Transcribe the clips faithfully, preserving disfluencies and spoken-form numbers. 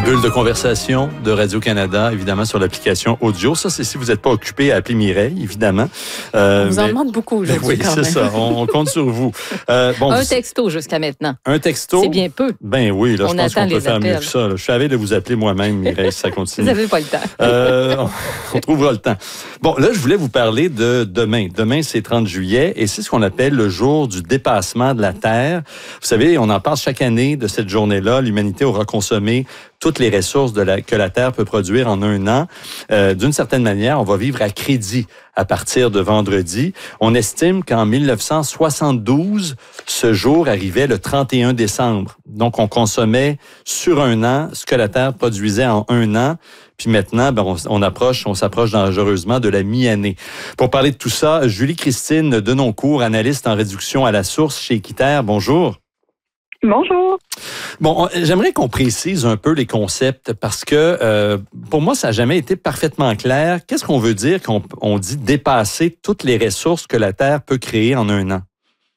Bulle de conversation de Radio-Canada, évidemment, sur l'application audio. Ça, c'est si vous n'êtes pas occupé à appeler Mireille, évidemment. Euh, on vous mais... en demande beaucoup aujourd'hui, oui, quand c'est même. ça. On, on compte sur vous. Euh, bon, un vous... texto jusqu'à maintenant. Un texto? C'est bien peu. Ben oui, là, on je pense qu'on peut faire appels. mieux que ça. Là. Je suis ravi de vous appeler moi-même, Mireille, si ça continue. Vous n'avez pas le temps. euh, on, on trouvera le temps. Bon, là, je voulais vous parler de demain. Demain, c'est trente juillet et c'est ce qu'on appelle le jour du dépassement de la Terre. Vous savez, on en parle chaque année de cette journée-là. L'humanité aura consommé toutes les ressources de la, que la Terre peut produire en un an. Euh, d'une certaine manière, on va vivre à crédit à partir de vendredi. On estime qu'en mille neuf cent soixante-douze, ce jour arrivait le trente et un décembre. Donc, on consommait sur un an ce que la Terre produisait en un an. Puis maintenant, ben, on, on approche, on s'approche dangereusement de la mi-année. Pour parler de tout ça, Julie-Christine Denoncourt, analyste en réduction à la source chez Équiterre. Bonjour. Bonjour. Bon, j'aimerais qu'on précise un peu les concepts parce que euh, pour moi, ça n'a jamais été parfaitement clair. Qu'est-ce qu'on veut dire quand on, on dit dépasser toutes les ressources que la Terre peut créer en un an?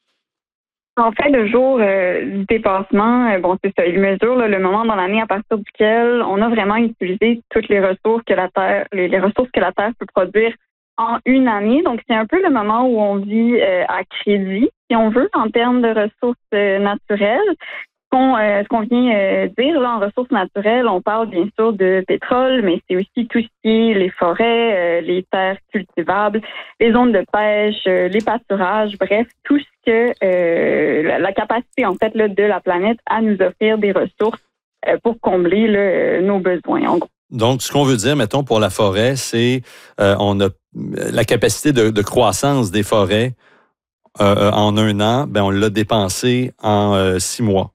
En fait, le jour euh, du dépassement, euh, bon, c'est ça, il mesure là, le moment dans l'année à partir duquel on a vraiment utilisé toutes les ressources que la Terre, les, les ressources que la Terre peut produire en une année. Donc, c'est un peu le moment où on vit euh, à crédit, si on veut, en termes de ressources euh, naturelles. Ce qu'on, euh, ce qu'on vient euh, dire là en ressources naturelles, on parle bien sûr de pétrole, mais c'est aussi tout ce qui est les forêts, euh, les terres cultivables, les zones de pêche, euh, les pâturages, bref, tout ce que euh, la, la capacité en fait là, de la planète à nous offrir des ressources euh, pour combler là, nos besoins, en gros. Donc, ce qu'on veut dire, mettons, pour la forêt, c'est euh, on a la capacité de, de croissance des forêts euh, en un an, ben on l'a dépensé en euh, six mois.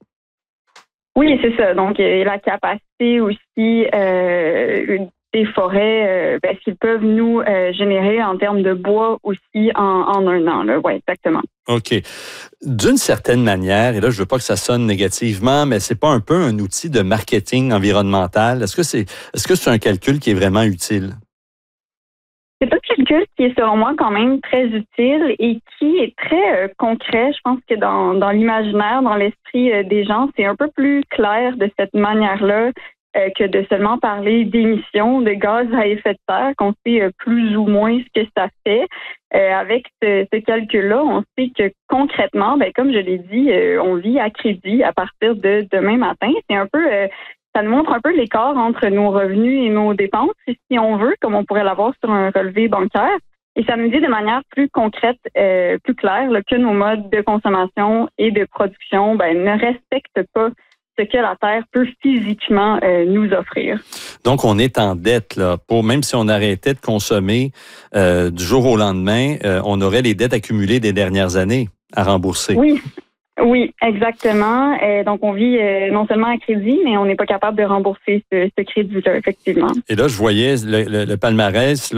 Oui, c'est ça. Donc, euh, la capacité aussi euh, des forêts, euh, ben, ce qu'ils peuvent nous euh, générer en termes de bois aussi en, en un an. Oui, exactement. OK. D'une certaine manière, et là, je veux pas que ça sonne négativement, mais c'est pas un peu un outil de marketing environnemental? Est-ce que c'est, est-ce que c'est un calcul qui est vraiment utile? C'est un calcul qui est, selon moi, quand même très utile et qui est très euh, concret. Je pense que dans, dans l'imaginaire, dans l'esprit euh, des gens, c'est un peu plus clair de cette manière-là euh, que de seulement parler d'émissions de gaz à effet de serre, qu'on sait euh, plus ou moins ce que ça fait. Euh, avec ce, ce calcul-là, on sait que concrètement, ben, comme je l'ai dit, euh, on vit à crédit à partir de demain matin. C'est un peu... Euh, Ça nous montre un peu l'écart entre nos revenus et nos dépenses, si on veut, comme on pourrait l'avoir sur un relevé bancaire. Et ça nous dit de manière plus concrète, euh, plus claire, là, que nos modes de consommation et de production ben, ne respectent pas ce que la Terre peut physiquement euh, nous offrir. Donc, on est en dette, là. Pour, même si on arrêtait de consommer euh, du jour au lendemain, euh, on aurait les dettes accumulées des dernières années à rembourser. Oui. Oui, exactement. Euh, donc, on vit euh, non seulement à crédit, mais on n'est pas capable de rembourser ce, ce crédit-là, effectivement. Et là, je voyais le, le, le palmarès. Là,